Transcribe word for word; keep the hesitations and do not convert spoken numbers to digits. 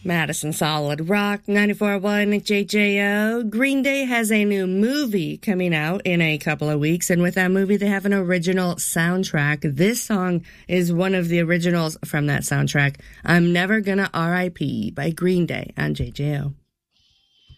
Madison Solid Rock, ninety-four point one J J O. Green Day has a new movie coming out in a couple of weeks, and with that movie, they have an original soundtrack. This song is one of the originals from that soundtrack. I'm Never Gonna R I P by Green Day on J J O.